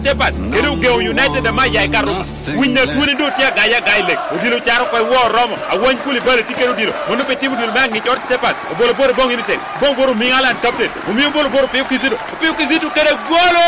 steppers kedu Geo United da ma ya karo winne kuni do tia gaya gaile udilo charo ko wo romo awon kuli bale tikeru dilo mono pe timu dilo mangi chort steppers bolo boro bongi mise bon boro mingala captain umi bolo boro pe kizidu kere golo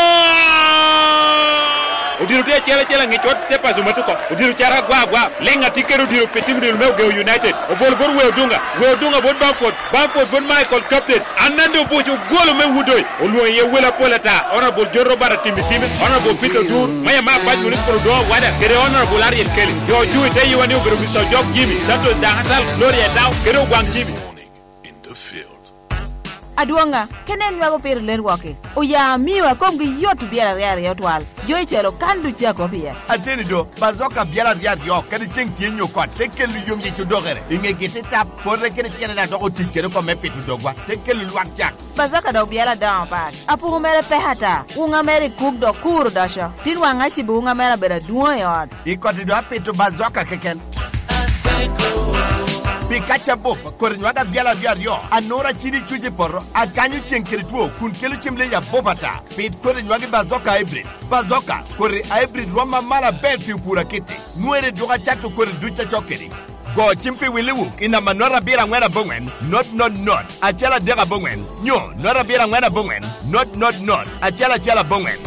udilo tia chela ngi chort steppers umatuko udilo chara gwa lenga tikeru dilo pe timu dilo Geo United bolo boro we dunga bon Bamford bon Michael captain anando bojo golo me wudoy oluwa ye wela polata honorable Jorro Bara timi honorable Peter Dur maya ma baj munik pro do wada kere honorable Ariel Kelly yo juwe te yiwani ogro Mr. Job Jimmy Santos Dahatal Gloria Dow kere gwang Jimmy in the field. Aduanga kenen wago per ler wake o ya miwa komgi yotu biara riari yotwal joy chelo kandu jako bia ateni do bazoka biara riari yo kedi cheng tienyo kwa tekelu yum yitu dogere inge gete tap porre kene tiene na dogo tikere ko mepetu dogwa tekelu luak jak bazoka do biara down bad apu mere pehata unga mere kuk do kuru dasha tinwa ngachi bu unga mere bera duo yot ikoti do apetu bazoka keken Pikacha bopa kornywaga biala biario anora chiri chuje porro akanyu chenkere tuo kun kelu chimle ya bobata pit kornywaga bazoka bazoka kore hybrid roma mala bel pura kete nuere doga chato kore ducha chokeri go chimpi wiliwu ina manora bira ngwera bongwen not achela dega bongwen nyo nora bira ngwera bongwen not achela bongwen.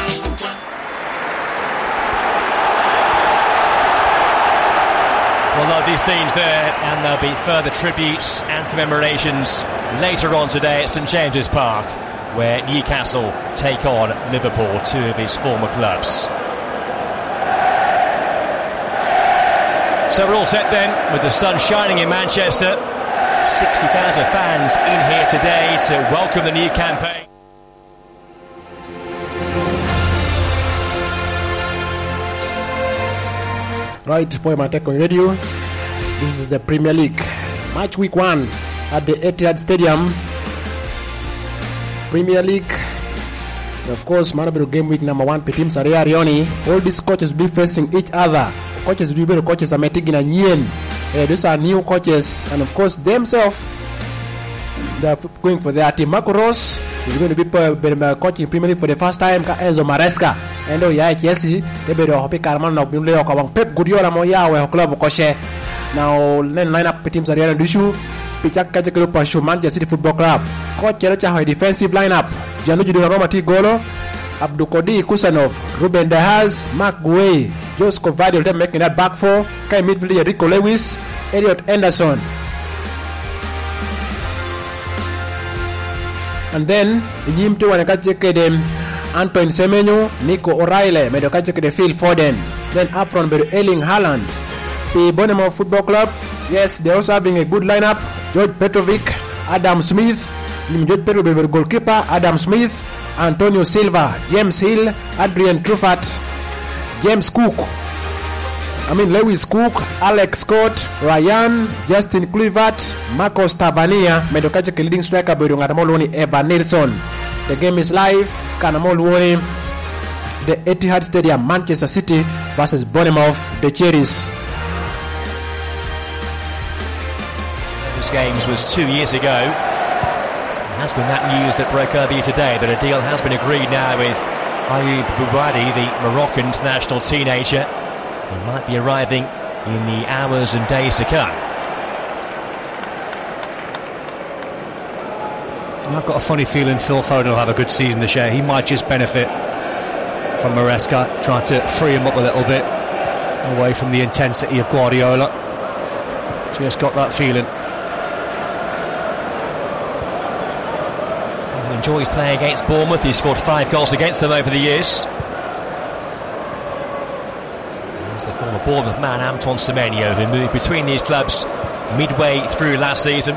We'll love these scenes there, and there'll be further tributes and commemorations later on today at St James's Park, where Newcastle take on Liverpool, two of his former clubs. So we're all set then, with the sun shining in Manchester. 60,000 fans in here today to welcome the new campaign. Right, Poematech on radio. This is the Premier League. Match week 1 at the Etihad Stadium. Premier League. And of course, Manabero game week number 1, Petim Saria Rioni. All these coaches will be facing each other. Coaches will be coaches are meeting in Yen. These are new coaches, and of course, themselves, they're going for their team. Marco Rose is going to be coaching Premier League for the first time. Enzo Maresca. Endo ya Chelsea debe hope Carman na bimle ko wang Pep Guardiola mo ya we club ko she now line up team Saria Dushu pichak ka jekelo pa show Manchester City Football Club ko chero cha hoy defensive lineup Gianluigi Donnarumma Tigolo Abdulkadir Kusanov Ruben Dias Mark Gueye Jose Kovadio them making that back four kai midfielder Rico Lewis Elliot Anderson and then Jim to wana ka jekede Antoine Semenyo, Nico O'Reilly, Medokache de Phil Foden. Then up front by Erling Haaland. The Bournemouth Football Club, yes, they're also having a good lineup. George Petrovic, Adam Smith, George Petrovic goalkeeper, Adam Smith, Antonio Silva, James Hill, Adrian Truffert, Lewis Cook, Alex Scott, Ryan, Justin Kluivert, Marcos Tavernier, Medokache leading striker by Ngatamoloni Evan Nilsson. The game is live. Kanamol Woni, the Etihad Stadium, Manchester City versus Bournemouth, the Cherries. Those games was 2 years ago. It has been that news that broke earlier today that a deal has been agreed now with Ayoub Bouadi, the Moroccan international teenager. He might be arriving in the hours and days to come. I've got a funny feeling Phil Foden will have a good season this year. He might just benefit from Maresca trying to free him up a little bit away from the intensity of Guardiola. Just got that feeling. He enjoys playing against Bournemouth. He's scored 5 goals against them over the years. There's the former Bournemouth man Antoine Semenyo, who moved between these clubs midway through last season.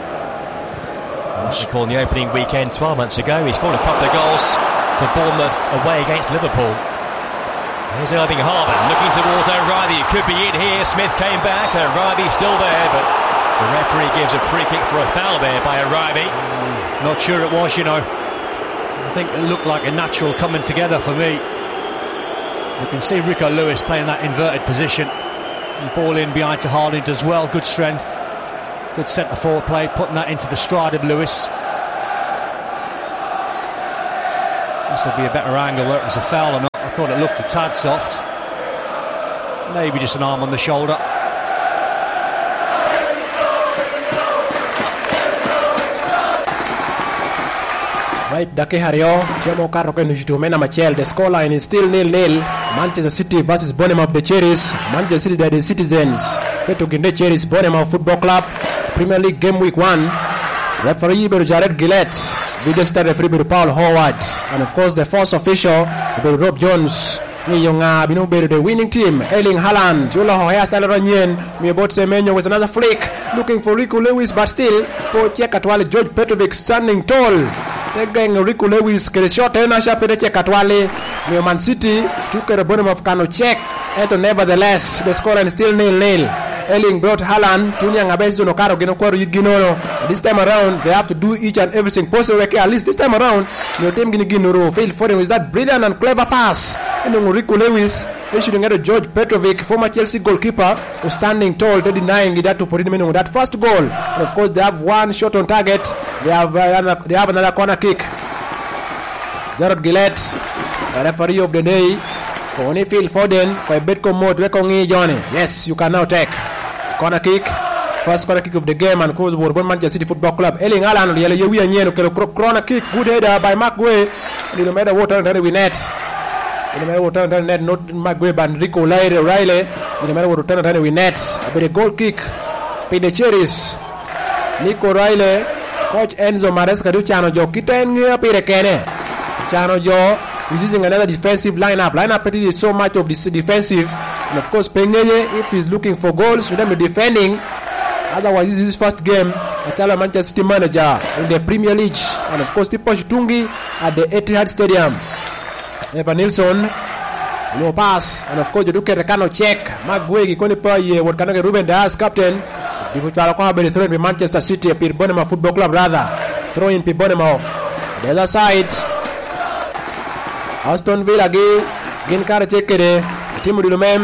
Recall in the opening weekend 12 months ago, he scored a couple of goals for Bournemouth away against Liverpool. Here's Erling Haaland looking towards O'Reilly. It could be in here. Smith came back. O'Reilly still there, but the referee gives a free kick for a foul there by O'Reilly. Not sure it was, I think it looked like a natural coming together for me. You can see Rico Lewis playing that inverted position. And ball in behind to Haaland as well. Good strength. Good centre forward play, putting that into the stride of Lewis. This will be a better angle whether it was a foul or not. I thought it looked a tad soft. Maybe just an arm on the shoulder. Right, Dake Hario, Chemo Karoke Nujitumena Machel. The scoreline is still 0-0. Manchester City versus Bournemouth the Cherries. Manchester City, they're the citizens. Petuginde Cherries, Bournemouth Football Club. Premier League Game Week 1. Referee Jared Gillett. Video star referee Paul Howard. And of course the first official, Rob Jones. The winning team, Erling Haaland, Jula Hoya Salaranyen, Miyabot Semenyo with another flick, looking for Rico Lewis, but still, check at Wale, George Petrovic standing tall. Taking Rico Lewis, get a shot, and I shall check at Wale. Man City took the bottom of Kano check, and nevertheless, the score is still 0-0. Erling brought Haaland, Tunyang Abezo no Karo Genokoro Ginono. This time around, they have to do each and everything possible. At least this time around, your team Ginoro failed for him with that brilliant and clever pass. And Rico Lewis, they should get a George Petrovic, former Chelsea goalkeeper, who's standing tall, denying that to put him in with that first goal. And of course, they have one shot on target. They have another corner kick. Jared Gillett, the referee of the day. Only Phil Foden, Betco mode, Wekongi Johnny. Yes, you can now take corner kick. First corner kick of the game, and course, Manchester City Football Club. Erling Haaland, corner kick, good header by Mark Guay. No matter what, we net. No matter what, not Mark Guay, but Rico Riley. No matter what, we net. But a goal kick, pay the Cherries. Nico Riley, Coach Enzo Maresca, Chano Joe, Kitten, Pire Kene. Chano Joe. He's using another defensive lineup. Lineup is so much of this defensive. And of course, Pengeye, if he's looking for goals, remember defending. Otherwise, this is his first game as Manchester City manager in the Premier League. And of course, Tipo Shitungi at the Etihad Stadium. Evan Nilsson, no pass. And of course, you look at the Kano check. Magwegi, Konipa, what Kanoke Ruben Dias, captain. Before Chalakoha, thrown in Manchester City, Bournemouth Football Club, rather. Throw in Bournemouth. The other side. Aston Villa gin kara chekere timu dilumem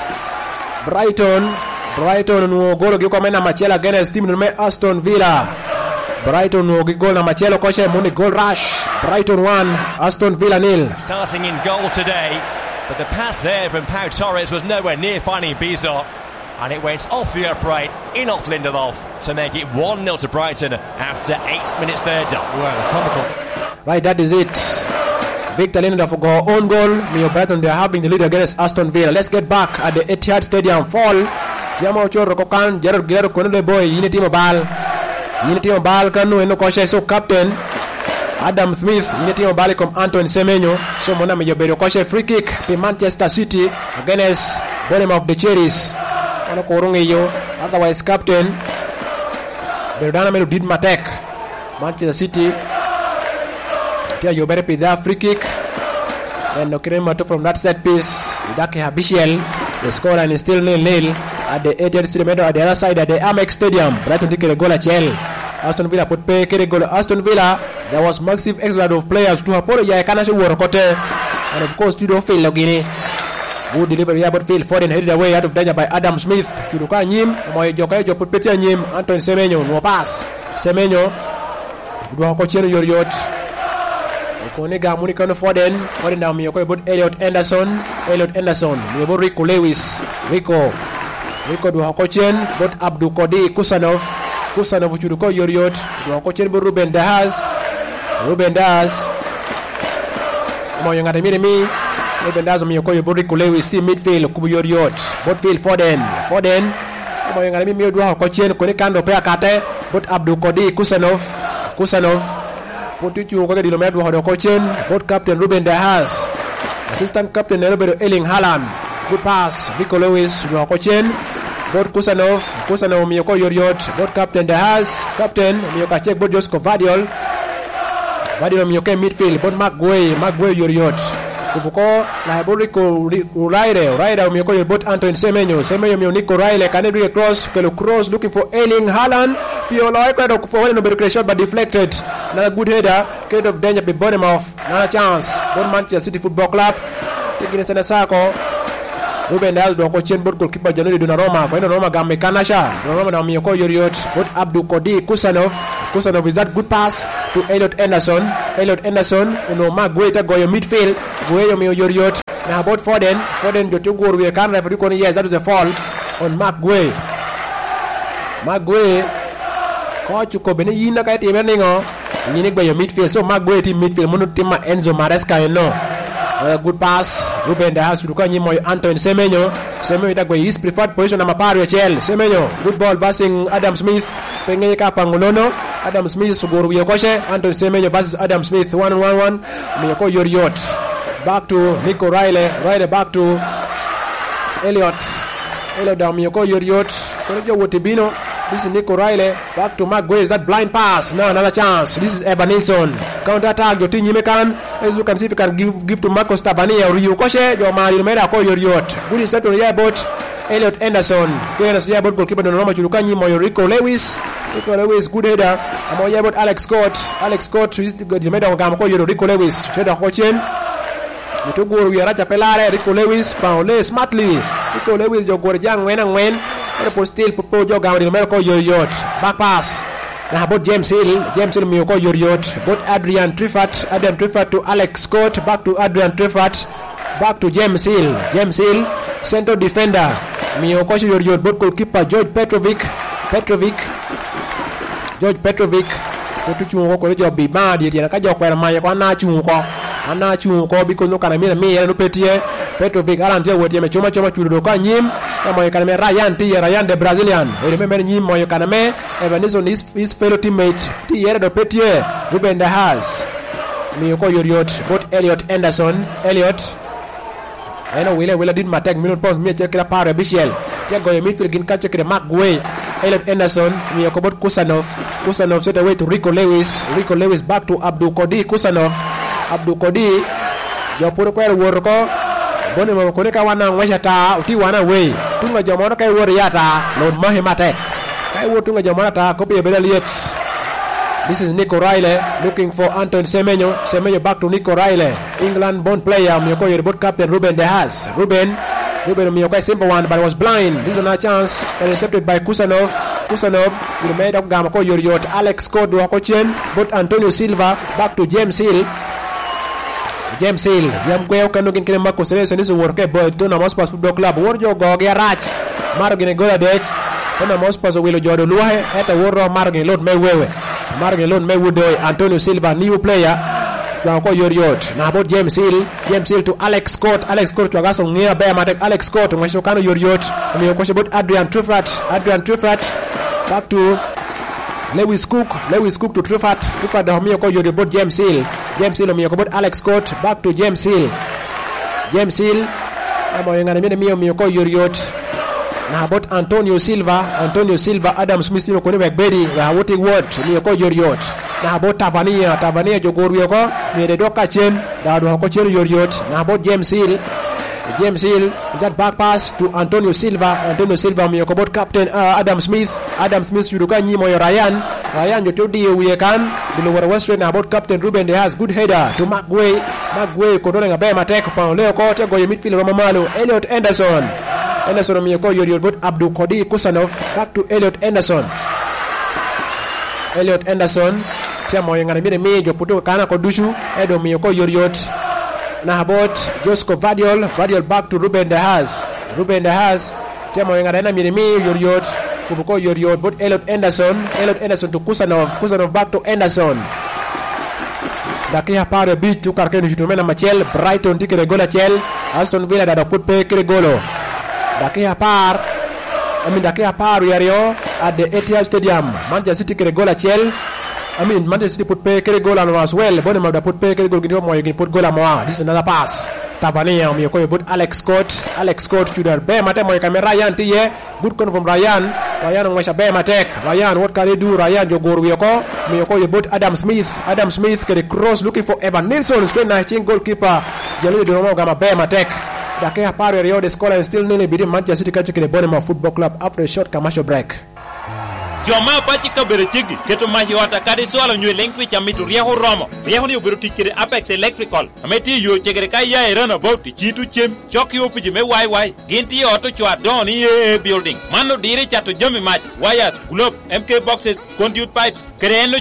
Brighton no golo giko mena machela against timu dilumem Aston Villa. Brighton no gol na machelo koshe muni goal rush. Brighton 1, Aston Villa 0. Starting in goal today, but the pass there from Pau Torres was nowhere near finding Bizot, and it went off the upright, in off Lindelof to make it 1-0 to Brighton after 8 minutes third. Well, comical. Right, that is it. Victor Lindelof for own goal. Mio Brighton, they are having the lead against Aston Villa. Let's get back at the Etihad Stadium. Fall. Tiamo Choro Kokan, Gerard Guerrero, Konole Boy, Unity Mobile. Unity Mobile, Kanu, and Nokosha, so captain. Adam Smith, Unity Mobile, come Anton Semenyo. So Monami Yobero Kosha, free kick to Manchester City against Bournemouth the Cherries. Otherwise, captain. Berdana Melu did Matek. Manchester City. You better pay that free kick. And Nokremato from that set piece. Idake Habishiel. The scoreline is still 0-0 at the 80th Stadium at the other side at the Amex Stadium. Brighton take a goal at Chelsea. Aston Villa put pay a goal. Aston Villa, there was massive extra of players to apologize. And of course, you don't fail Logini. Good delivery here, but failed. Foden headed away out of danger by Adam Smith. Churuka Nyim. Mojokayo put Petia Nyim. Anton Semenyo. No pass. Semenyo. Duakochero Yoriot. Konega Munikano Foden now Miyoko about Elliot Anderson Miyoko Rico Lewis Rico do Hakochen but Abdul Kodi Kusanov Churuko Yoriot do Hakochen but Ruben Dias Moyanga Mirimi Ruben Dias Miyoko but Rico Lewis team midfield Kubu Yoriot but field Foden Moyanga Mirimi do Hakochen Konikando Pea Kate but Abdul Kodi Kusanov both captain Ruben Dias, assistant captain Erling Haaland, good pass Rico Lewis, both Kusanov Miyoko Yoriot, both captain Dias, captain Miyoka check both Josko Vadiol Miyoka midfield, both Mark Guay Yoriot. Kubuko na Rico Riley Miyoko both Anton Semenyo Nico Riley can do a cross looking for Erling Haaland. Piolo Ecuador for one of shot but deflected. Another good header, kind of danger by Bournemouth. Another chance. Manchester City Football Club taking it in the circle. Ruben Dias do coaching both goalkeeper Janudi Donnarumma. Donnarumma gamme Kanasha. Donnarumma na Miyoko Yoriot. Both Abdul Kodi Kusanov is that good pass to Elliot Anderson. Mark Guetta go your midfield. Gueyo Yoriot. Now about Foden jo to go we can referee kon yes that is a foul on Maguire ko chuko bene yina kay timen ningo ni nek ba yo midfield so Maguire team midfield monu timma Enzo Maresca no good pass Ruben Dias to kanyi moy Antoine Semenyo da go his preferred position na mapario Chel Semenyo good ball passing Adam Smith pengene ka pangulono Adam Smith suguru yo koshe Antoine Semenyo versus Adam Smith 1-1-1 mi ko Yoriot back to Nico Riley back to Elliot down mi ko Yoriot ko jo wotibino. This is Nico Riley back to Maguire. That blind pass. No, another chance. This is Evan Nilsson. Counter attack. Your team Yimekan. As you can see, if you can give to Marcos Tavernier or Rio Koshe. Your man, you made a call your yacht. Good step on the airboat. Elliot Anderson. Clearance the airboat goalkeeper. Don't know much. You can use Rico Lewis. Good header. I'm on the airboat. Alex Scott. You made a call your Rico Lewis. Cheddar Hochin. You took go. We are at a Pelare. Rico Lewis. Paule smartly. Rico Lewis. You go young when. Still put your gown in America, your yacht. Back pass. Now about James Hill, Miyoko, your yacht. Both Adrian Triffert to Alex Scott. Back to Adrian Triffert. Back to James Hill. Center defender. Miyoko, your yacht. Both goalkeeper George Petrovic. Kutuchungo ko jo bi ma di na ka jo kwera ma ko na chungo ko because no kana mi no petie Petrovic alam je wotie me choma chudo ko nyim e mo kana me Ryan the Brazilian e remember nyim mo kana me Evanison his fellow teammate tiere do petie Ruben Dias mi ko Yoriot both Elliot Anderson eno wile did matek minute pause mi check la pare Bichel te go midfield gin ka check de Maguire Elliot Anderson mi ko bot Kusanov set away to Rico Lewis back to Abdul Kodi Kusanov jo puro ko wor ko bone mo ko ne ka wana ngwashata uti wana we tunga jamono kay wor yata no mahimate kay wor tunga jamono ta ko be liet. This is Nico Riley looking for Antoine Semenyo back to Nico Riley, England born player. Miyoko your captain Ruben Dias. Ruben Miyoko simple one but was blind. This is another chance intercepted by Kusanov. He made up Gamako Yoriot. Alex Scott do Hakochen. But Antonio Silva back to James Hill. Yam kweo kanugin kine Marcos Reyes this work but to Mospas Football Club. Worjo gogia rach. Margin gola dek. Tona Mospas wilo jodo luahe eta worro Margin load Maywood Antonio Silva new player. Gamako Yoriot. Now about James Hill to Alex Scott to Agaso Ngia Bear Matek Alex Scott Mwashokano Yoriot. Miyoko about Adrian Triffert back to Lewis Cook to Triffert the Miyoko Yoriot James Hill Miyoko about Alex Scott back to James Hill Amo yengana Miyoko Yoriot. Now about Antonio Silva Adam Smith no kone Bedi wa wote word Miyoko Yoriot. Now about Tavernier jogoru yoko mi de doka chen da do ko chen Yoriot. Now about James Hill that back pass to Antonio Silva Miyoko about captain Adam Smith yuduka nyimo yo Ryan yo todi we can below Western about captain Ruben Dias good header to Maguire kodole ngabe matek pa leo ko te go midfield Romamalo Elliot Anderson Miyoko Yoriot but Abdul Kodi Kusanov back to Elliot Anderson temo yengana mi jo puto kana ko dushu edo Miyoko Yoriot. Now about Josko Vadiol back to Ruben Dias temo yengana na mi Yoriot kubuko Yoriot but Elliot Anderson to Kusanov back to Anderson. Dakia pare bit to karkenu jitumena Machel Brighton tikere gola Chel Aston Villa da put pe kire golo. Dakia par yario at the Etihad Stadium. Manchester City kire gola Chel. Manchester City put pe kire gola no as well. Bonema da put pe kire gol gino mo yegin put gola mo. This is another pass. Tavernier Miyoko but Alex Scott tudar be mate mo kamera Ryan tiye good con from Ryan ngwasha be matek Ryan what can he do Ryan jogoru yoko Miyoko but Adam Smith kire cross looking for Evan Nilsson straight na chin goalkeeper Jalili Domo gama be matek. Dakia pare Rio de Scola and still nil between Manchester City catching the Bournemouth Football Club after a short commercial break. Joma pachika berechigi keto mahi wata kadi swalo nywe lengwi chamitu rieho romo rieho ni ubiru tikiri Apex Electrical ameti yo chegere kaya erana about chitu chem choki opiji me wai ginti auto chwa doni building mano dire chato jami match wires globe MK boxes conduit pipes kereno chele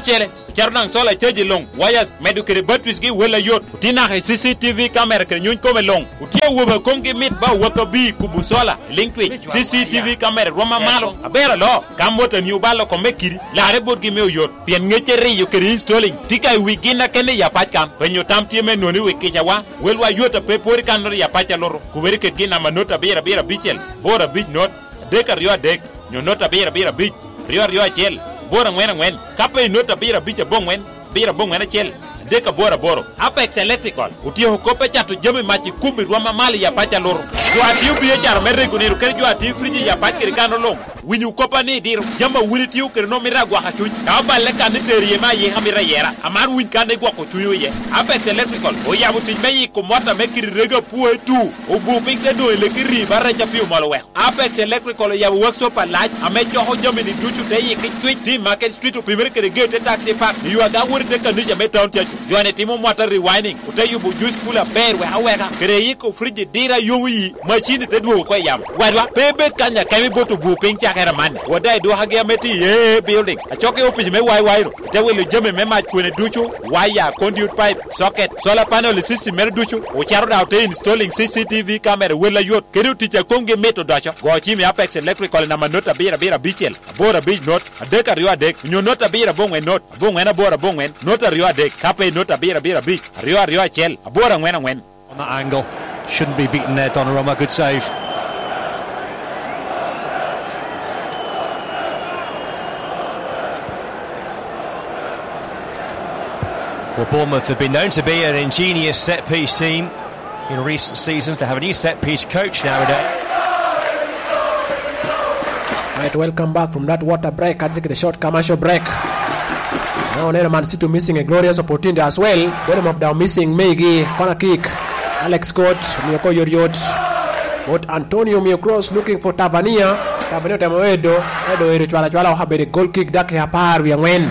charnang sola cheji long wires medu kere batwis gi wela yot utina he CCTV camera kere nyun kome long utie woba komgi mit ba waka bi kubu sola link twitch CCTV camera roma malo abera lo kamota new balo ko mekiri la rebot gi me yot pien ngecheri yo kere installing tika wigina kene ya pachkam penyo tamtie me noni wikicha wa welwa yota pepori kanori ya pacha loro kuberi ke gina manota bera bichel bora big not deka rio dek nyonota bera big rio chel bora ngwen kape nota bera biche bongwen chel deka bora Apex Electrical utio kope chatu jami machi kubi rwama mali ya pacha loro jo atiu biye char merre kuniru kere jo atiu friji ya pacha kere kano long winyu kopa ni dir jama wuri tiu kere no mira gwa hachuj ka ba leka ni terie ma ye hamira yera amar win kane gwa ko chuyo ye Apex Electrical o ya buti meyi ko mota mekiri rega puwe tu o bu pink de do elekiri barra chapiu malo we Apex Electrical ya workshop alaj ame joho jami ni duchu te ye ki tweet di market street o primere kere gate taxi park you aga wuri te kanisha me town chachu joane timo motor rewinding utayu bu juice cooler bear we haweka kere yiko fridge dira yowi machine te do ko yam wadwa bebet kanya kemi boto bu pink chakera man wadai do hage meti ye building achoke opiji me wai ro te wele jame me ma kwene duchu wire conduit pipe socket solar panel system mer duchu o charo da te installing CCTV camera wela yot kere ticha konge meto dacho go chimi Apex Electrical na manota bira bichel bora big not adeka rio adek nyo nota bira bongwen not bongwen na bora bongwen nota rio adek kape nota bira big rio chel bora ngwen on that angle shouldn't be beaten there. Donnarumma, good save. Well, Bournemouth have been known to be an ingenious set-piece team in recent seasons. They have a new set-piece coach nowadays. Right, welcome back from that water break. I'll take a short commercial break. Now Man City missing a glorious opportunity as well. Bottom of down missing Meigi, corner kick. Alex Scott, Miyoko Yoriot. But Antonio Miocross looking for Tavernier. Tavernier Tamoedo. Edo Chwala have a goal kick. Dake Hapar, we win.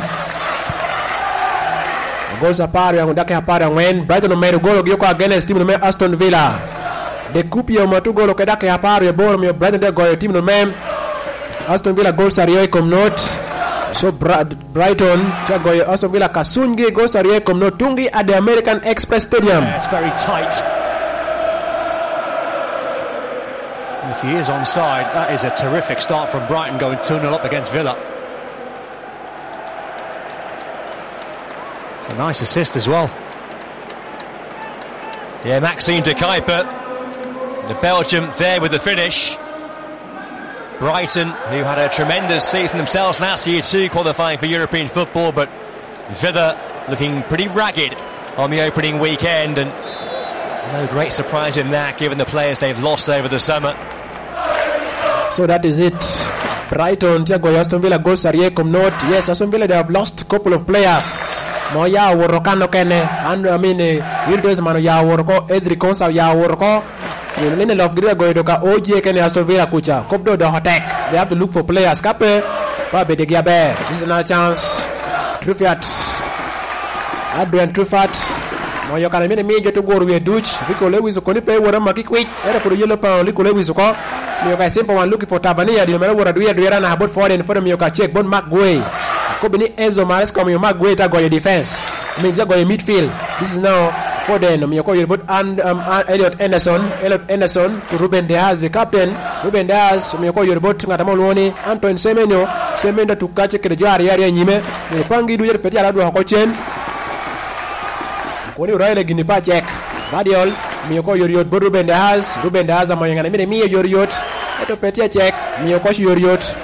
Goals Hapar, we Dake Hapar, win. Brighton made a goal against team of Aston Villa. The Kupio Matugo, Dake Hapar, we born me Brighton, they go team of Aston Villa goals are here come not. So Brighton Chagoy Aston Villa Kasungi goals are here come not Tungi at the American Express Stadium. Yeah, it's very tight. If he is onside, that is a terrific start from Brighton going 2-0 up against Villa. A nice assist as well. Yeah, Maxime de Kuiper, the Belgium there with the finish. Brighton, who had a tremendous season themselves last year too, qualifying for European football, but Villa looking pretty ragged on the opening weekend, and no great surprise in that given the players they've lost over the summer. So that is it. Brighton, Thiago Aston Villa goals are here come not. Yes, Aston Villa, they have lost a couple of players. Moya Worokano Kene, and Wildes Mano Ya Woroko, Edri Konsa Ya Woroko. In love Grego Doka OJ Kene Aston Villa Kucha. Kopdo the attack. They have to look for players. Kape, Babe de Giabe. This is another chance. Truffiat. Adrian Truffiat. Moya can make a major to go with Dutch. Rico Lewis or Conipe were a Maki quick. Era for the yellow pound, Rico Lewis or call. Mioka simple one looking for Tavernier. The matter what I do here and about 40 and for the Mioka check. Bon McGuay. Kobini Enzo Mares come your McGuay to go your defense. I mean, just go your midfield. This is now Foden. Miyoko Yelbut and Elliot Anderson to Ruben Diaz, the captain. Ruben Diaz, Miyoko Yelbut, Natamoloni, Antoine Semenyo to catch the jar area Nime. The Pangi do your petty Aradu Hakochen. When you ride a guinea check, Badiol, Miyoko Yoriot, Ruben Diaz, among a minute, me Yoriot, at a petty check, Miyoko Yoriot.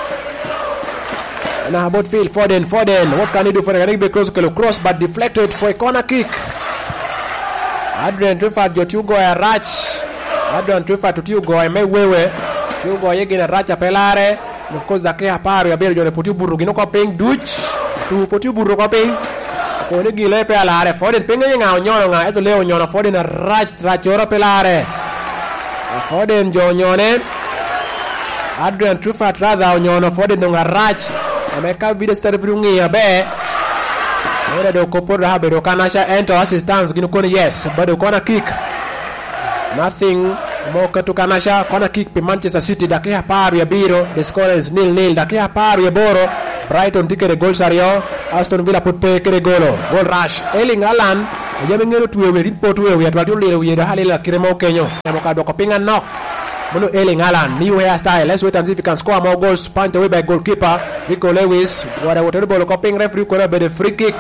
And about field, Foden, what can he do for a little bit cross but deflected for a corner kick? Adrian Truffert got you go a ratch. Adrian Truffert to you go a Maywewe. You go again a ratch a pelare. Of course, the Kea Par, you better put you Burugino copying Dutch to put you Buru copying. Onigile pelare, Foden pinging out Yonga at the Leon Yona Foden a ratch or a pelare. Foden Jonyone. Adrian Truffert rather on Yona Foden on a ratch. I make a video start bringing a bear. The Kopora have a Kanasha enter assistance. Yes, but the corner kick. Nothing more to Kanasha. Corner kick to Manchester City. Dakia Paria Biro. The score is 0-0. Dakia Paria Boro. Brighton tikere gol sario Aston Villa put pe kere golo gol rush Erling Haaland jame ngero tuwe rit potuwe wi atwa lero wi do halila kiremo kenyo mo ka do ko pinga knock Mono Erling Haaland new hairstyle. Let's wait and see if he can score more goals. Punched away by goalkeeper Rico Lewis. What a terrible coping. Referee corner by the free kick.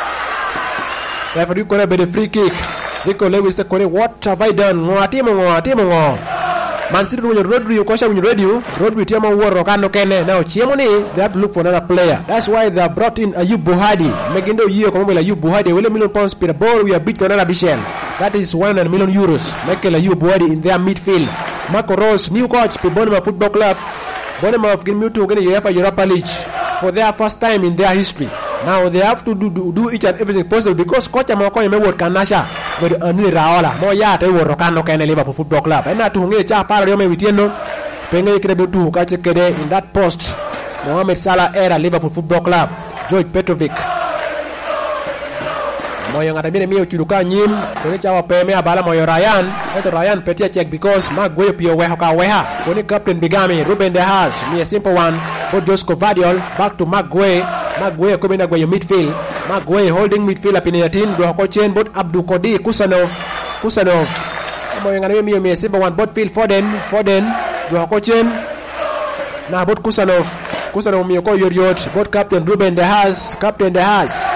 Rico Lewis the corner. What have I done? Timo. Man City when Rodri ukosha when Rodri tiamo woro kando kene. Now Chiemoni they have to look for another player. That's why they have brought in Ayub Buhadi. Megindo year come with Ayub Buhadi. £1 million per ball. We are beat another Bichel. That is 100 million euros. Make Ayub Buhadi in their midfield. Marco Rose, new coach for Bournemouth Football Club. Bournemouth getting to get UEFA Europa League for their first time in their history. Now they have to do each and everything possible because coach amako yemewor kanasha with Anil Raola. Mo ya te wor kano kene Liverpool Football Club. Ena tu ngire cha para yo me witieno. Penge kirebe tu kache kede in that post. Mohamed Salah era Liverpool Football Club. George Petrovic. Moyo ngatamire mio churuka nyim koni chawa peme abala moyo Ryan eto Ryan petia check because Maguire pio weha koni captain Bigami Ruben De Haas me a simple one but Josko Vadiol back to Maguire coming up your midfield Maguire holding midfield up in 18 do ko chain but Abdul Qadir Kusanov moyo ngatamire mio me a simple one but Phil Foden do ko chain na but Kusanov mio ko yoriot but captain Ruben De Haas Captain De Haas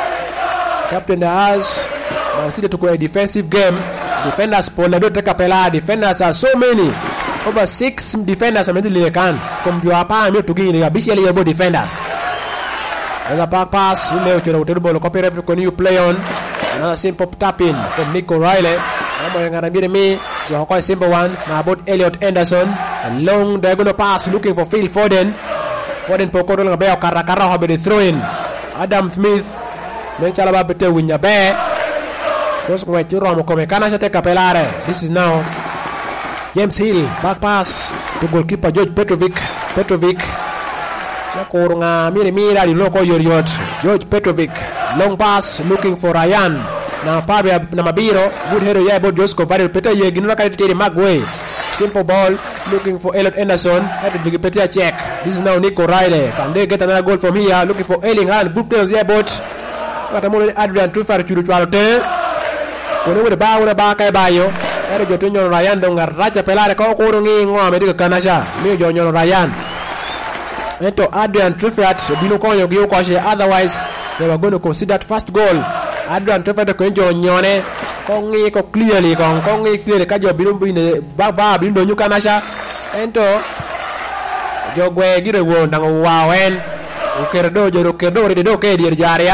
Man City took a defensive game. Defenders Polado take a pela. Defenders are so many. Over 6 defenders are mentally can. Come to a palm to give you a bishly about defenders. As a back pass, you know to the ball copy every con you play on. Another simple tap in from Nico Riley. I'm gonna be me. You are quite simple one. Now about Elliot Anderson. A long diagonal pass looking for Phil Foden. Pokoto Bell Karakara have been throw-in. Adam Smith. Men chalaba bete winya be dos ko wetu romo ko me kana shate kapelare. This is now James Hill back pass to goalkeeper George Petrovic chakorunga mira di loko yoriot George Petrovic long pass looking for Ryan na Pablo na Mabiro good header yeah about Josko Varel pete ye ginuna ka tete Maguire simple ball looking for Elliot Anderson had to pete check. This is now Nico Riley. Can they get another goal from here looking for Erling Haaland book there yeah but Katamole Adrian Truffert churu chwalote kono wede ba kay bayo ere joto nyon Ryan do ngar racha pelare ko ngi ngome diga kanasha mi jo nyon Ryan ento Adrian Truffert bino ko yo giu ko otherwise they were going to consider first goal. Adrian Truffert ko jo nyone ko ngi ko clearly ko ngi clearly ka jo bino bine ba bino nyu kanasha ento jogwe gire wo ndango wawen ukerdo redo ke dir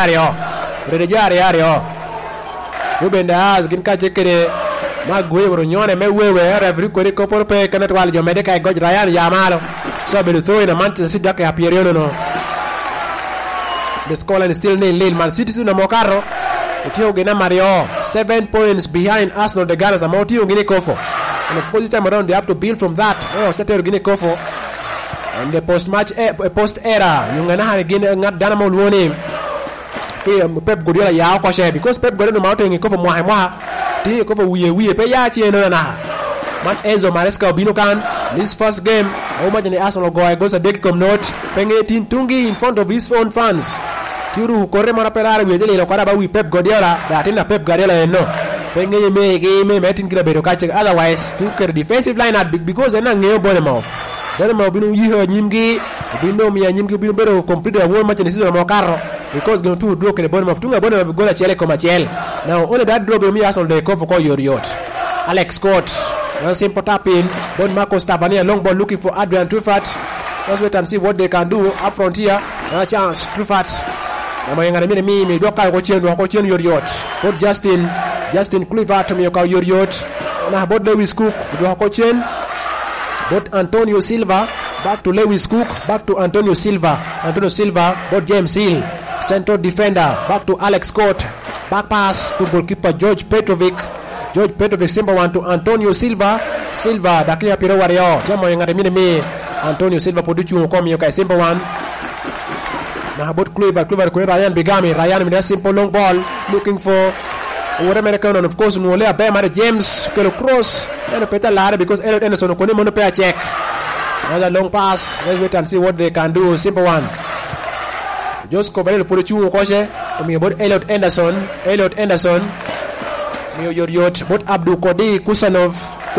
jare Ruben De Haas gin ka chekere Maguire bro nyone me wewe referee ko ko porpe kanat wal jo mede kay goj Ryan Yamalo so be throw in a Manchester City dak appear no the scoreline is still nil Man City suna mokaro utio gena Mario 7 points behind Arsenal the Gunners amount you gine kofo and of course this time around they have to build from that tatero gine kofo and the post era yungana ha gine ngat dana mo woni Pep Guardiola ya ko she because Pep Guardiola ma to ngi ko fo mo ti ko fo wiye pe ya chi no na man Enzo Maresca bino kan this first game o ma jeni Arsenal goes a deck come note penge tin tungi in front of his own fans tiru ko re mara pelare wi dele ko ba wi Pep Guardiola da tinna Pep Guardiola no penge me metin kira be do ka check otherwise to ker defensive line at because na ngi Bournemouth bino yiho nyimgi bino mi nyimgi bino bero complete a won match ni season mo carro because going to draw the Bournemouth tunga Bournemouth gola chele koma chele now only that draw me Arsenal they cover call your yacht Alex Scott one simple tap in Don Marco Stavania long ball looking for Adrian Truffert. Let's wait and see what they can do up front here. Another chance Truffert na mayangana mi doka ko chen your yacht but Justin Kluivert mi ko your yacht na about Lewis Cook do ko chen but Antonio Silva back to Lewis Cook back to Antonio Silva but James Hill central defender back to Alex Scott back pass to goalkeeper George Petrovic simple one to Antonio Silva dakia piro wario jamo ngare mi Antonio Silva produchu ko mi ka simple one na about Kluivert ko Ryan Bigami with a simple long ball looking for what American and of course no le abe mare James ko cross and peta lare because Elliot Anderson ko ni mono pe check another long pass. Let's wait and see what they can do. Simple one Josko Valero put chu koche mi bot Elliot Anderson mi Yoriot bot Abdul Kodi Kusanov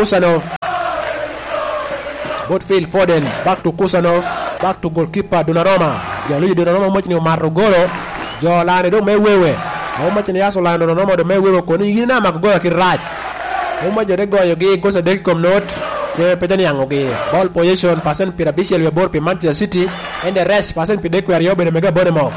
bot Phil Foden back to Kusanov back to goalkeeper Donnarumma Gianluigi Donnarumma mo ni Marro Golo jo lane do mewewe o mo ni yaso lane Donnarumma do mewewe ko ni gina mak gola ki raj o mo jere goyo gi ko sa de kom note ke petani angoge ball possession pasen pira Bichel we ball pe Manchester City and the rest pasen pe de ko Ariobe de mega Bournemouth.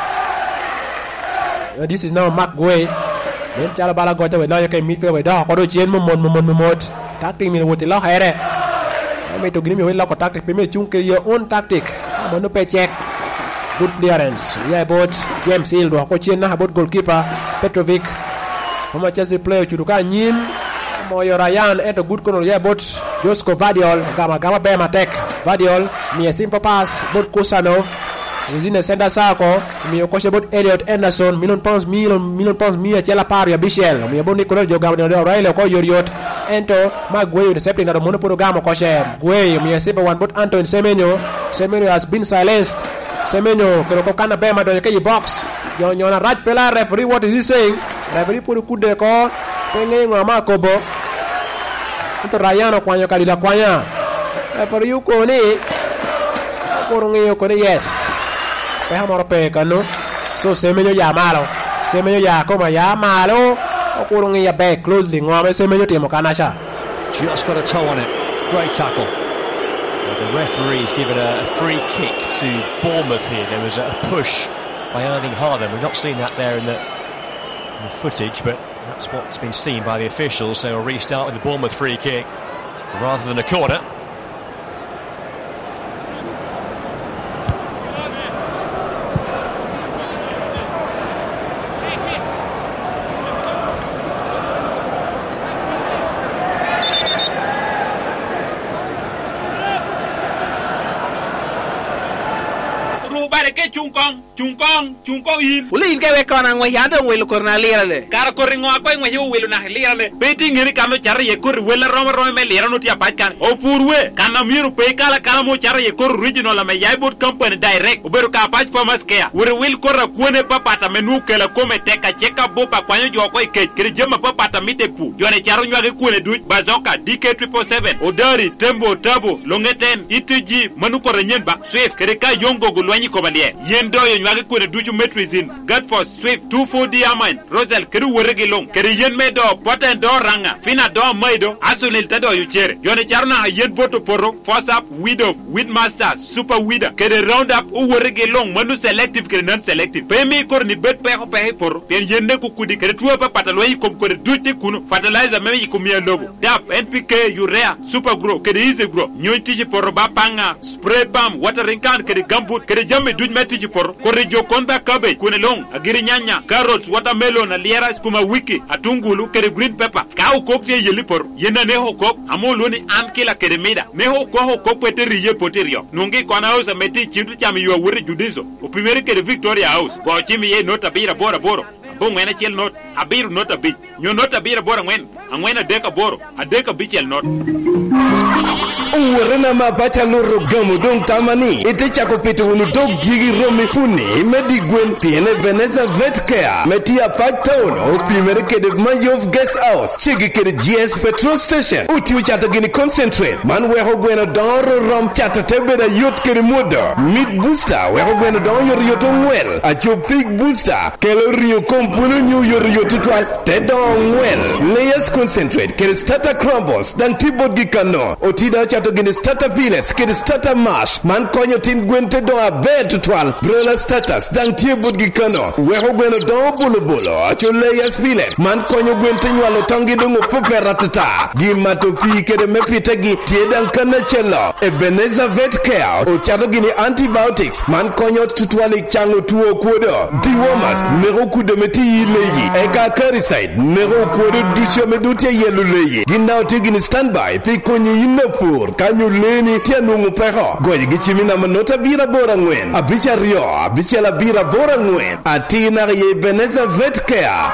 This is now Mark Guay den chala bala goto we la ke midfield we da ko do chen mo tactic mi wote la here me to gimi we la ko tactic pe me chunke your own tactic mo no pe check good clearance yeah bot James Hill do ko chen na bot goalkeeper Petrovic from Chelsea player churuka nyim mo yo Ryan and a good corner yeah bot Josko Vadiol gama be matek Vadiol mi a simple pass bot Kusanov within the center circle mi ko she bot Elliot Anderson million pounds mi a chela paria Bichel mi bot Nicolas jogam de Raila ko Yoriot ento Maguire recepting na mono programa ko she Gueye mi a simple one bot Anton Semenyo has been silenced Semenyo ko kana be ma do ke box yo na raj pela referee what is he saying referee put coup de ko penge ngama ko bo ito Rayano kwanya kalila kwanya referee ko ni korungi ko ni yes pe hamoro pe kanu so Semenyo ya malo Semenyo ya ko ma ya malo korungi ya back closely ngome Semenyo timo kanasha just got a toe on it. Great tackle. The referee's given a free kick to Bournemouth here. There was a push by Erling Haaland. We've not seen that there in the footage, but that's what's been seen by the officials. So a restart with the Bournemouth free kick rather than a corner. Chungkong in. Uli in kewe kona ngwe yanda ngwe korna lira le. Kara korri ngo akoi ngwe yu welu na lira le. Beti ngiri kano chara ye korri wela roma me lira no tia patkan. O purwe kana miru pe kala mo chara ye korri original la me yaibot company direct. Uberu ka patch farmers care. Wuri wil korra kuone papata menu kela kome teka cheka bopa kwanyo jo ko ikech kiri jema papata mite pu. Jone charo nywage kuone duch Bazoka DK777 Odari Tembo Tabo Longeten ITG manu korre nyenba Swift kiri ka yongo gulwanyi kobalie. Yendo yo nywage kuone duchu metrizin Godford Swift 24D Amine Rosel kiri werege long kiri yen me do poten do ranga fina do maido asunil tado yuchere yone charna yen boto poro force up widow Weedmaster Super Weeder kiri round up u werege long manu selective kiri non selective pemi kor ni bet peho pehe poro pen yende kukudi kiri tuwa pa patalwayi kom kore duite kuno fertilizer meme yikumia lobo DAP NPK Urea Super Grow kiri easy grow nyon tiji poro bapanga spray balm watering can kiri gambut kiri jame duj metiji poro kori jokonda cabbage kune long agiri nyanya carrots watermelon aliera skuma wiki atungulu kere green pepper kau kokte yeli por yena neho kok amoloni ankila kere meda neho ko kok peteri ye poterio nungi kona house meti chintu chami yo wuri judizo upimeri kere Victoria House ko chimi ye nota bira bora boro bo ngene chel not abiru nota bi nyo nota bira bora ngwen angwena deka boro adeka bichel not Uwerena mapacha loro gamu dong tamani ite chako pete unu dog digi romi puni medi gwen piene Veneza Vet Care metia pat town opimere kede Mayov Guest House chigi kede GS petrol station uti uchata gini concentrate man weho gwena doro rom chata tebeda yot kede moda mid booster weho gwena doro yor yoto well acho pig booster kelo rio kompuno new yor yoto twal te dong well layers concentrate kede starter crumbles dan tibod gikano otida chato gini starter piles kede starter mash man konyo tin gwente do abe tutwal broiler starters dan tibod gikano weho gwena doro bolo bolo acho layers piles man konyo gwente nywalo tongi dungo pupe ratata gimato pi kede mepite gi tiedan kana chelo Ebenezer Vet Care ochato gini antibiotics man konyo tutwali chango tuo kuodo dewormers nero kude meti yileyi eka caricide nero kuodo ducho medute yelu leyi ginao tigini standby pi konyi inapur kanyo leni tia nungu peho goyi gichimina manota bira bora ngwen abicha rio abicha la bira bora ngwen atina ye Ebenezer Vet Care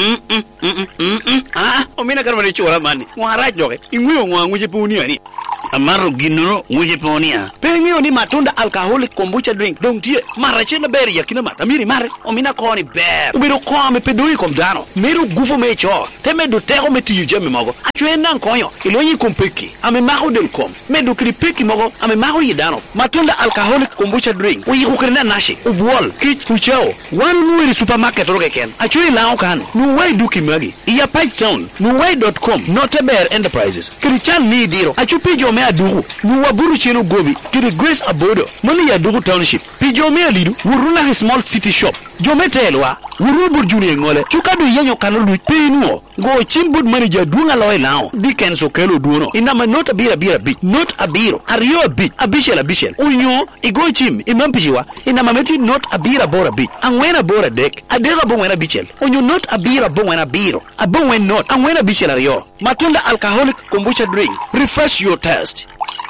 omina karma ni chora mani ngwara joge ingwe ngwa nguje puni ani amaro ginoro nguje ponia pengi oni matunda alcoholic kombucha drink dong tie marachena beri yakina mata miri mare omina koni ber ubiro kwame pedui kom dano meru gufo mecho temedo teko metiyu jame mogo achwe nan konyo ilonyi kompeki ame maho del kom medo kripeki mogo ame maho yidano matunda alcoholic kombucha drink uyi kukrena nashi ubwol kich kuchao wan nuiri supermarket roge ken achwe lao kan nuwai duki magi iya page town nuwai.com noteber enterprises krichan ni diro achu pijo me adugu nuwaburu chenu gobi kiri Grace Abodo mani ya dugu township pijo me alidu wuruna small city shop jometelwa wuru burjuni ngole chukadu yenyo kanulu pinu go chimbud manager dunga loy now diken so kelo duno inama not abira bi not abiro ariyo bi abishel unyo igo chim imampijiwa inama meti not abira bora bi angwena bora dek adega bongwena bichel unyo not abira bongwena biro abongwen not angwena bichel ariyo matunda alcoholic kombucha drink refresh your taste.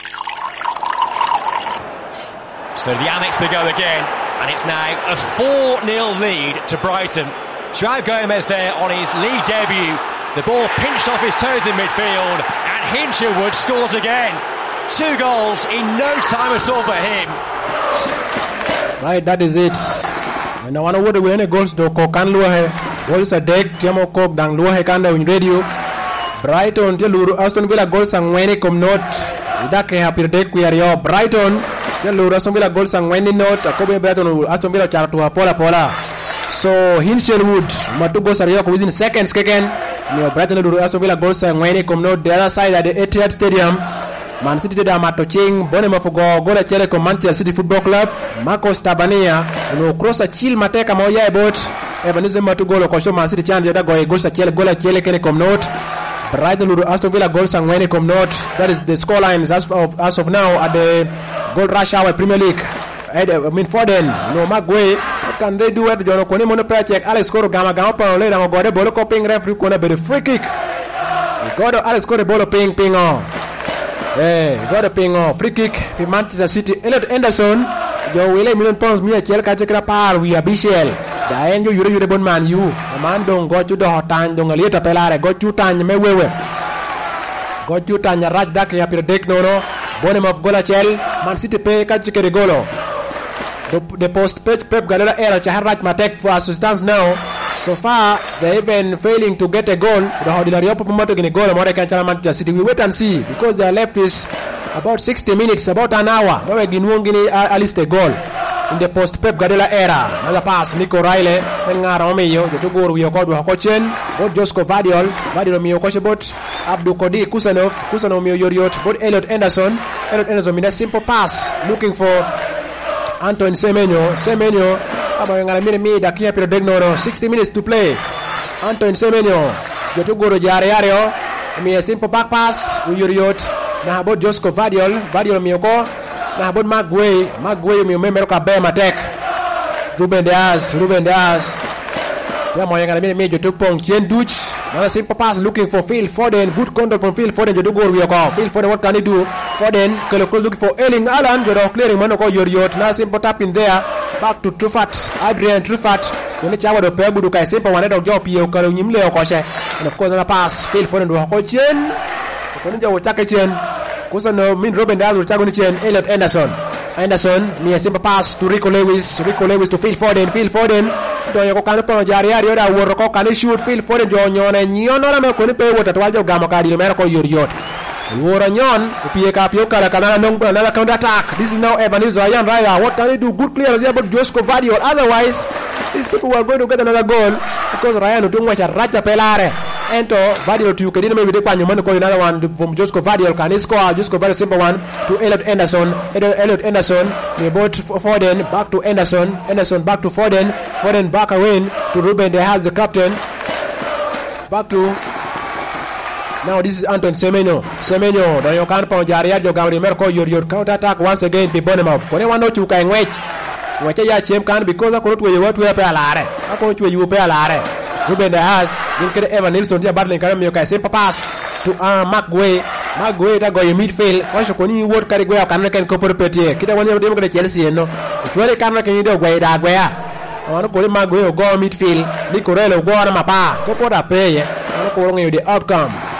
So the Amex will go again, and it's now a 4-0 lead to Brighton. Joao Gomez there on his league debut. The ball pinched off his toes in midfield, and Hinshelwood scores again. 2 goals in no time at all for him. Right, that is it. And I want to win the goals to Kokan Luahe. Goals are deck, Tiamo Kok, Dang Luahe Kanda in radio. Brighton, Teluru, Aston Villa goals and Wayne come not. Idake happy deck we are your Brighton. Teluru, Aston Villa goals and Wayne not. Akobe Brighton, Aston Villa Chartua Pola. So Hinshelwood, Matu goals are your within seconds. Keken, Brighton, Aston Villa goals and Wayne come not. The other side at the Etihad Stadium. Man City did Amato Ching, Bonema for Gola Chele Manchester City Football Club, Marcos Tabania, no cross a chill Mateka Moya boat, Evanism to goal of Man City Chan, the other goal goes a Chele Gola Chele Kenekom note, Brighton Aston Villa goals and Wenicom note. That is the scoreline as of now at the Gold Rush Hour Premier League. Foden, no Magway, what can they do at John Konimono Prachek, Alex Coro Gama Gampa, later on got a ball coping referee corner, but a free kick. Got Alex Coro ball ping on. Hey, got a ping off. Free kick. The Manchester City. Elliot Anderson. Joe William million pounds. Me a chel kachekra par. We are Bishel. Jaen you yure bon man you. A man don't got you the hot time. Don't later pelare. Got you time me wewe. Got you time raj dak ya pir dek no. Bonem of gola chel. Man City pay kachekre golo. The post page Pep Guardiola era chaharaj matek for assistance now. So far, they've been failing to get a goal. The ordinary opponent getting a goal. More than Manchester City. We wait and see because their left is about 60 minutes, about an hour. Now again, won't get at least a goal in the post Pep Guardiola era. Another pass, Nico Riley, Nenga Romeo, the two goal we are called Hakochen, both Josko Vadiol Mio Koshebot, Abdul Kodi, Kusanov Mio Yoriot, both Elliot Anderson in a simple pass, looking for Antoine Semenyo. 60 minutes to play. Antoine Semenyo. Jotugoro Jare. A simple back pass. Uyuriot. Nahabot Josko Vadiol Miyoko. Nahabot Magway Miyomeroka Bem attack. Ruben Diaz. Jotupong Chen Duch. Another simple pass looking for Phil Foden. Good control from Phil Foden. Jotugoro Yoko. Phil Foden, what can he do? Foden. Looking for Erling Haaland. Jodo clearing Manoko Yoriot. Now simple tap in there. Back to Truffat, Adrian Truffat. When the Chavo de Pebu Duka simple one of job you can Nimle Okoshe. And of course on a pass, Phil Foden to Hokochen. Koninja will Takachen. Kusano mean Ruben Diaz will Tagonichen, Elliot Anderson, near simple pass to Rico Lewis to Phil Foden. Don't you can upon Jariario, Waroko can shoot Phil Foden, John, and Yonora Konipe with a Twajo Gamakadi, America, your yacht. Waranyon, Pieka Pioka, another counter attack. This is now Evan Israel Ryder. What can they do? Good clearance about Josko Vadiol. Otherwise, these people were going to get another goal because Ryan doing much a Raja Pelare. Ento Vadiol to Kadina maybe they can another one from Josko Vadiol. Can he score? Josko Vadiol simple one to Elliot Anderson. They both Foden back to Anderson back to Foden back away to Ruben. They has the captain back to. Now this is Anton Semenyo. Don't you can't pound Jariajo Gavri Merco your counter attack once again be Bonemouth. Kone one no two can wait. Wacha ya chem can because I couldn't wait what we pay alare. I couldn't wait you pay alare. Ruben has didn't Evan Nilsson here battling Karamio simple pass to Magway that go in midfield. Once you can work carry go can corporate here. Kita one of them go Chelsea no. It's very camera can you do way that way. I want to call Magway go midfield. Nicorello go on mapa. Go put a pay. I want to call you the outcome.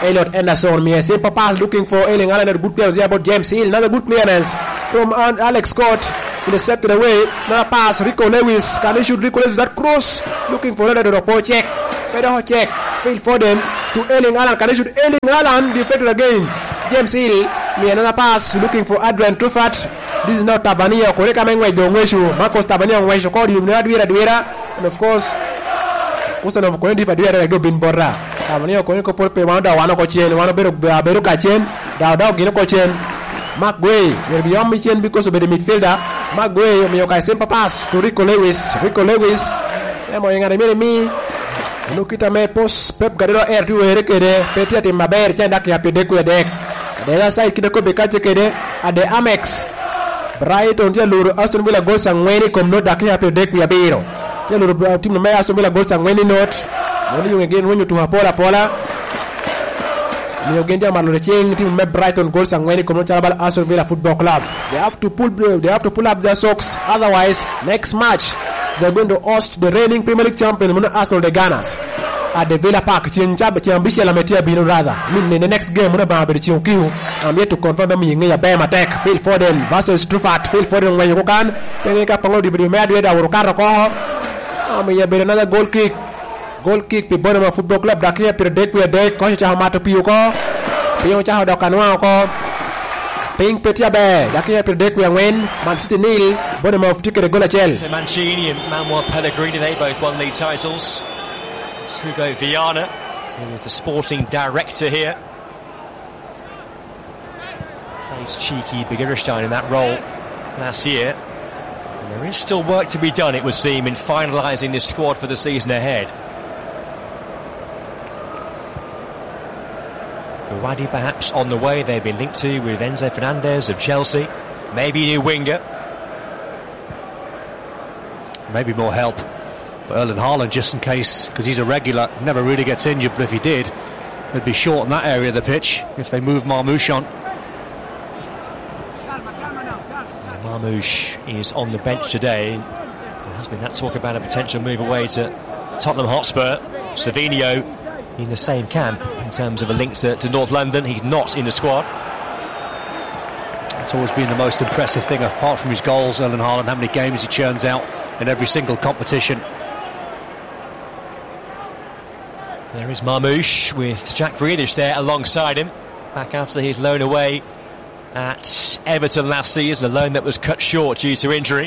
Elliot Anderson. Me a simple pass looking for Erling Haaland. A good player there about James Hill. Another good clearance from Alex Scott. Intercepted away. Another pass. Rico Lewis. Can he shoot Rico Lewis that cross? Looking for another check. Better check. Phil Foden to Erling Haaland. Can he shoot Erling Haaland? Defended again. James Hill. Me another pass looking for Adrian Truffert. This is not Tabania. Koreka Mengwe Dongweshu. Marcos Tabania Ngweshu. Called him Duera. And of course, Kusan of Korendi Faduera go bin Borra. Tabania Koreko Polpe Wanda Wanako Chen. One of Beruka Chen. Dow Ginoko Chen. Mark Guay will be on mission because of the midfielder. Mark Guay, Miokai simple pass to Rico Lewis. Rico Lewis. Me. Look at me post Pep Guardiola air to Erekede. Petia Timbaber Chandaki Apideku Dek. The other side Kidako Bekachekede at the Amex. Brighton Jalur Aston Villa goals and Wayne come not Daki Apidek Yabiro. Jalur team May Aston Villa goals and Wayne not. Only you again when you to Pola. You again Maluching team May Brighton goals and Wayne come not Aston Villa Football Club. They have to pull up their socks. Otherwise, next match they're going to host the reigning Premier League champion Arsenal the Gunners at the Villa Park. Chiambisha Lametia Bino rather. In the next game, I'm yet to confirm them in a Bam attack. Phil Foden versus Truffert. Phil Foden when you can. Then you can the video made with our Caracol. Another goal kick. Goal kick. The bottom of football club. Dakia Pirdek with a day. Kocha Hamato Piuko. Piocha Dokanwako. Pink Petia Bear. Dakia Pirdek with a win. Man City nil. Bottom of ticket goal Chelsea. So Mancini and Manuel Pellegrini, they both won league titles. Hugo Viana, who was the sporting director here, plays cheeky Begiristain in that role last year. And there is still work to be done, it would seem, in finalising this squad for the season ahead. Buwadi perhaps on the way, they've been linked to with Enzo Fernandez of Chelsea, maybe a new winger. Maybe more help for Erling Haaland just in case, because he's a regular, never really gets injured, but if he did, they'd be short in that area of the pitch if they move Marmoush on. Marmoush is on the bench today. There has been that talk about a potential move away to Tottenham Hotspur. Savinho in the same camp in terms of a link to North London. He's not in the squad. It's always been the most impressive thing apart from his goals, Erling Haaland, how many games he churns out in every single competition. There is Marmoush with Jack Grealish there alongside him, back after his loan away at Everton last season, a loan that was cut short due to injury.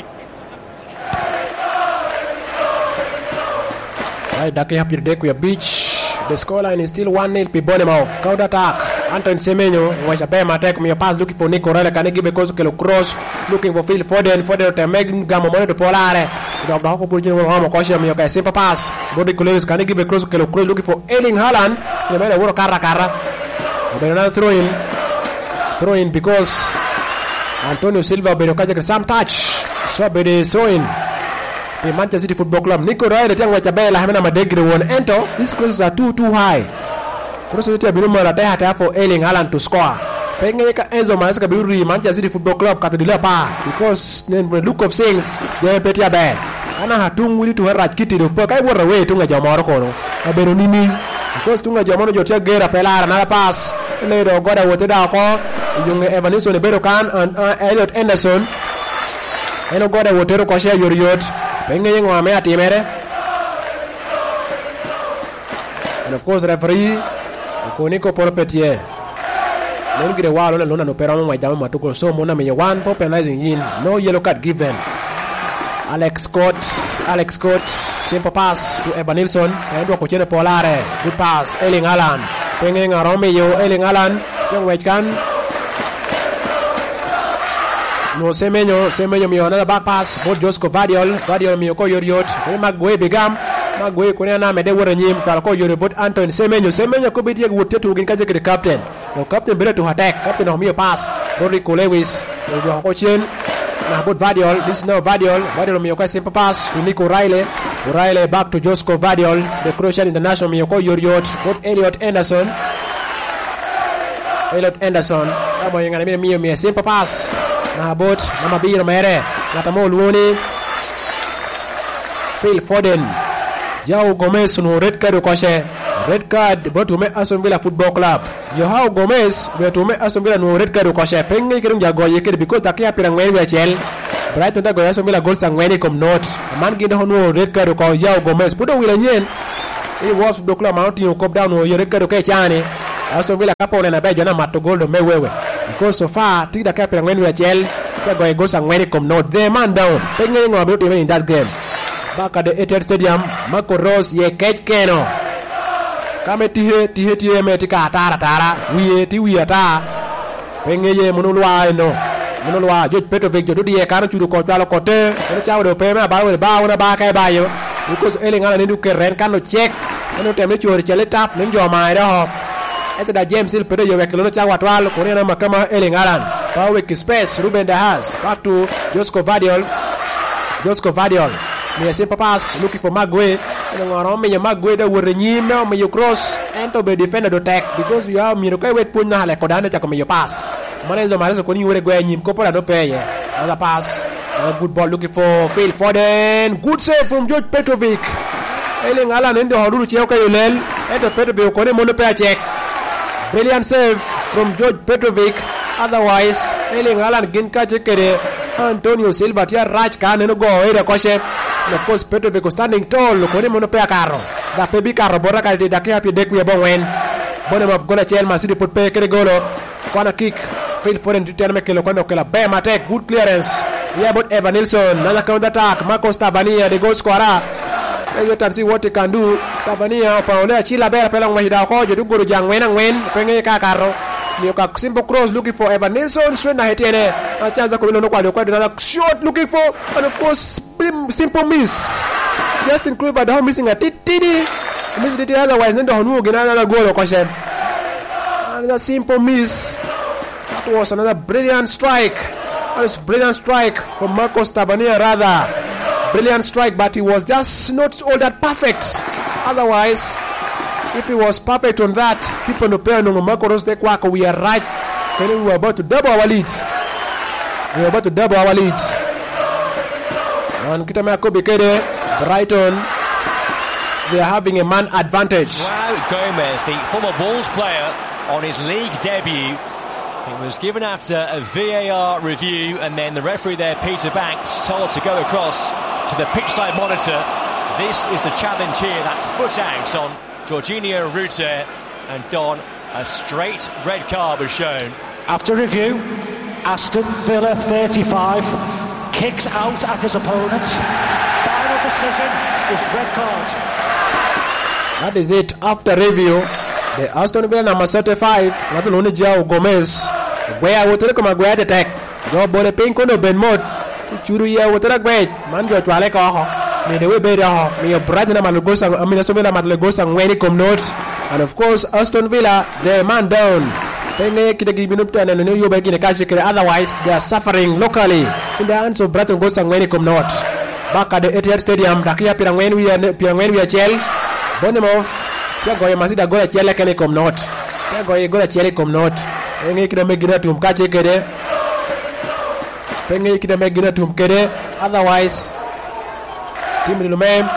Right, Daki happy to with a beach. The scoreline is still 1-0 to Bournemouth. Counter attack. Antoine Semenyo was a bam attack. Me a pass looking for Nico Riley. Can he give a cross? Looking for Phil Foden. Foden to make Gamma to Polare. Dr. Hoko Pujin will have a caution. Me a simple pass. Body Lewis. Can he give a cross? Looking for Erling Haaland. He made a work Kara. But another throw in because Antonio Silva Berokaja some touch. So be the throw in. The Manchester City Football Club. Nico Riley the Wachabella Hamana Madegri won enter. These crosses are too high. Crosses to Binuma Rata for Erling Haaland to score. Pengeka Enzo Maresca Buri Manchester City Football Club Katadila Pa because then the look of things they Petia Bear. Ana hatung wili to her Kitty to Pokai were away to Jamorco. A Beronini because Tunga Jamono Jotia Gera Pelar another pass. Later got a water down young Evanilson Berokan and Elliot Anderson. And got a water Kosha Yoriot. And of course referee Koniko Porpetier. Don't get a while alone and Operon my down Matuko so Mona may one penalizing in no yellow card given. Alex Scott, simple pass to Evan Nilsson and Wakuchene Polare. Good pass, Erling Haaland. Pinging a Romeo, Erling Haaland, young white can. No Semenyo me another back pass. Both Josco Vadiol Miyoko Yoriot. Magwe Begam. Magwe Kunana Mede Waranyim. Kalko Yoribot Anton Semenyo could be the wood to get the captain. No captain better to attack. Captain of me pass. Rodrigo Lewis. Hochin. Nahbot Vadiol. This is now Vadiol. Vadiol Miyoka simple pass to Nico Riley. Riley back to Josco Vadiol. The Croatian international Miyoko Yoriot. Both Elliot Anderson. Amo yung anamina Mio simple pass. Nahbot, Namabir Mere, Natamo Luni, Phil Foden, Jao Gomez, no red card, Koshe, red card botume Aston Villa Football Club. Joao Gomez botume Aston Villa no red card ko she pengi kirum jago yeke because takia pirang wen wechel. Brighton da go Aston Villa goal sangweni kom not. Man gindo no red card ko Joao Gomez. Pudo wila nyen. E Wolves Football Club mountain ko down no red card ko chane. Aston Villa kapone na bejo na mato goal do mewewe. Because so far tigda ka pirang wen wechel. Go goal sangweni kom not. They man down. Pengi ngo about in that game. Back at the Etihad Stadium, Marco Rose ye catch keno. Kame tihe me tika tara. We ata. Penge ye munulwa no. Munulwa George Petrovic jodu ye kanu chudu ko twalo kote. Ene chawo de pema ba na ba kai ba yo. Because elingala ni duke ren kanu check. Eno temne chori chele tap nim jo mai da ho. Ete da James Hill pedo ye wekelo chawo twalo ko na makama elingalan. Power space Ruben Dias back to Josko Vadiol. Me simple pass looking for Magwe. And around me Magwe da were nyim now me you cross and to be defender to attack because you have me no kai wet pun na le kodane cha ko me you pass. Manezo marezo ko ni were gwe nyim ko pola do peye. Another pass. A good ball looking for Phil Foden. Good save from George Petrovic. Eling Alan ende hoduru che ko yolel. Endo Petrovic ko ne mono pe check. Brilliant save from George Petrovic. Otherwise Eling Alan gin ka chekere Antonio Silva tia Raj ka ne no go ere ko she. And of course Petrovic standing tall ko ne mono pe carro. Da pe bi carro bora ka de da ke api de ku bon wen. Bonham of gola chel Man City put pe kere golo. Corner kick. Phil Foden return make lo kono kela bam attack good clearance. Yeah, but Evan Nilsson another counter attack. Marcos Tavernier the goal scorer. You can see what he can do. Tavernier paole chila bela pela ngwahida ko je duguru jangwen penge ka carro. Nioka simple cross looking for Evan Nilsson. Swena hetene. A chance ko no kwa another shot looking for and of course simple miss. Justin Kluivert how missing a titty. Miss it otherwise nendo honu gina another goal ko she. Another simple miss. That was another brilliant strike. That was brilliant strike from Marcos Tavernier rather. Brilliant strike, but he was just not all that perfect. Otherwise, if he was perfect on that, people no pay no Marco Rose de Kwako, we are right. We were about to double our lead. And Kitame Kobe Kede, Brighton, they are having a man advantage. Wow, Gomez, the former Wolves player on his league debut. He was given after a VAR review, and then the referee there, Peter Banks, told to go across to the pitchside monitor. This is the challenge here, that foot out on Jorginho Rutter, and Don, a straight red card was shown. After review, Aston Villa 35 kicks out at his opponent. Final decision is red card. That is it. After review, the Aston Villa number 35, Joao Gomez, where would take a great attack. Joe Bole Pinko no Benmot, Churia would take a great Manjo Twaleko, may the way better, may your brother Malagosa, Minnesota Matlegos and Wenicom notes, and of course, Aston Villa, their man down. Otherwise, they are suffering locally in the hands of Brighton Ghosts and Wenicom notes. Back at the Etihad Stadium, Dakia Pirangwen we are Chel, Bonnemov. Goye masida gola chele kene kom not. Goye gola chele kom not. Penge kida megina tum kache kede. Penge kida megina tum kede. Otherwise, team Lumem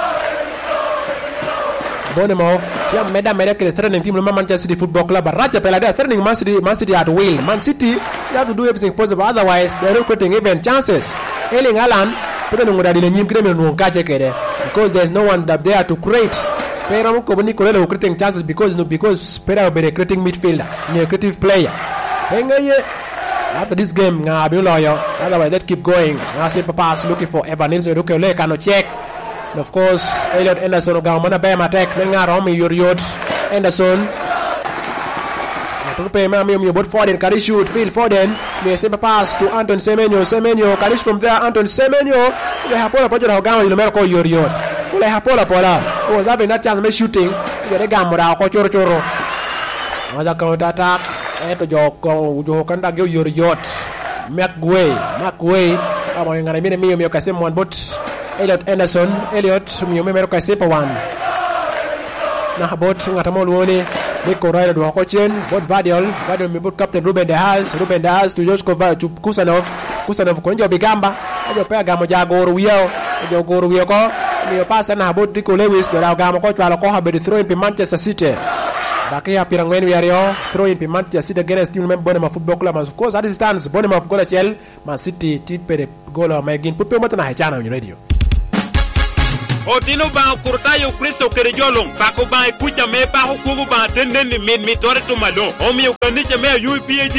Bonnemov. Team meda kede threatening team Lumem Manchester City Football Club. Raja pela they are threatening Man City at will. Man City, you have to do everything possible. Otherwise, they are not creating even chances. Erling Haaland, put on the nyim kede no kache kede. Because there is no one that there to create. Pera ko bani ko creating chances because Pera be creating midfielder, a creative player. After this game, otherwise let's keep going. Simple pass looking for Evan Nilsson. Okay, cannot check. And of course, Elliot Anderson Gamana Bam attack. Romy Yoriot Anderson. But Foden can shoot. Phil Foden. May simple pass to Anton Semenyo. Semenyo can shoot from there. Anton Semenyo. They have Pola Pojo Gama Yumero Yoriot. Pola was having that chance of shooting. The Gamma Choro. Another counter attack. And to Joe Kanda give your yacht. McWay. I'm going to mean you can say one, but Elliot Anderson. Elliot, you remember one. Now about Natamol Nico Ryder to Hokochin, but Vadiol me put Captain Ruben Dias to Josko to Kusanov Konjo Bigamba, and your Pagamo Jago Rio, miyo pasa na bot Rico Lewis do gamo ko chwalo ko habe throw in pe Manchester City Bakia pirangwen wiario throw in pe Manchester City against team member Bournemouth Football Club. Of course at stands Bournemouth goal chel Man City tit pere goal ma gin pupe mata na hechana on radio. Otino ba kurtayo Kristo kerejolong bako ba kucha me ba hukumu ba tenden mi tore to malo. Omi ukaniche me UPAG